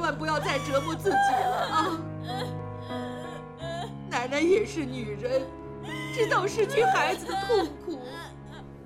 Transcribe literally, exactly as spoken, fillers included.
万不要再折磨自己了啊！奶奶也是女人，知道失去孩子的痛苦。